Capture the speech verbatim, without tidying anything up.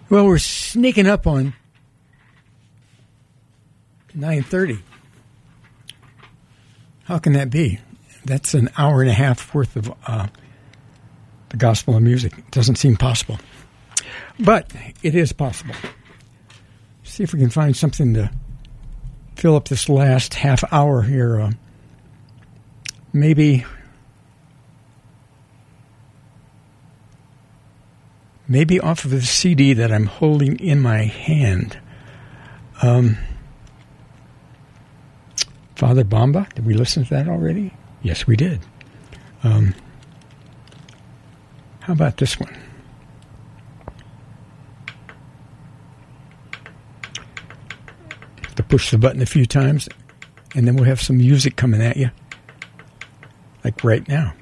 Well, we're sneaking up on nine thirty. How can that be? That's an hour and a half worth of uh, the gospel of music. It doesn't seem possible. But it is possible. See if we can find something to fill up this last half hour here. Uh, maybe... Maybe off of the C D that I'm holding in my hand. Um, Father Bamba, did we listen to that already? Yes, we did. Um, how about this one? Have to push the button a few times, and then we'll have some music coming at you, like right now.